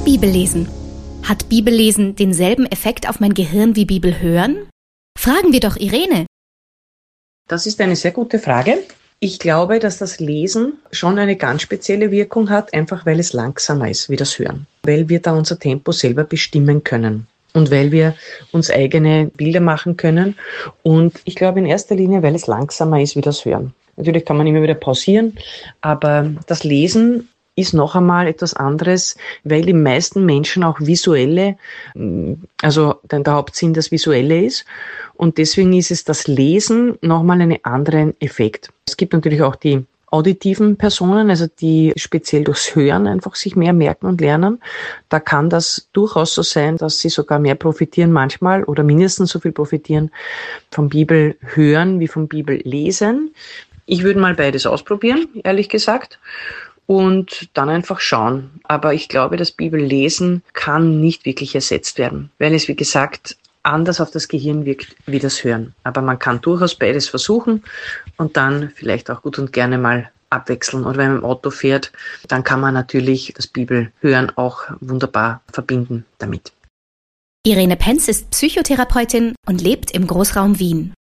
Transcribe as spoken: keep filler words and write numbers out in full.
Bibellesen. Hat Bibellesen denselben Effekt auf mein Gehirn wie Bibelhören? Fragen wir doch Irene. Das ist eine sehr gute Frage. Ich glaube, dass das Lesen schon eine ganz spezielle Wirkung hat, einfach weil es langsamer ist wie das Hören. Weil wir da unser Tempo selber bestimmen können und weil wir uns eigene Bilder machen können. Und ich glaube in erster Linie, weil es langsamer ist wie das Hören. Natürlich kann man immer wieder pausieren, aber das Lesen ist noch einmal etwas anderes, weil die meisten Menschen auch visuelle, also der Hauptsinn das Visuelle ist. Und deswegen ist es das Lesen nochmal einen anderen Effekt. Es gibt natürlich auch die auditiven Personen, also die speziell durchs Hören einfach sich mehr merken und lernen. Da kann das durchaus so sein, dass sie sogar mehr profitieren manchmal oder mindestens so viel profitieren vom Bibelhören wie vom Bibellesen. Ich würde mal beides ausprobieren, ehrlich gesagt. Und dann einfach schauen. Aber ich glaube, das Bibellesen kann nicht wirklich ersetzt werden, weil es, wie gesagt, anders auf das Gehirn wirkt wie das Hören. Aber man kann durchaus beides versuchen und dann vielleicht auch gut und gerne mal abwechseln. Oder wenn man im Auto fährt, dann kann man natürlich das Bibelhören auch wunderbar verbinden damit. Irene Penz ist Psychotherapeutin und lebt im Großraum Wien.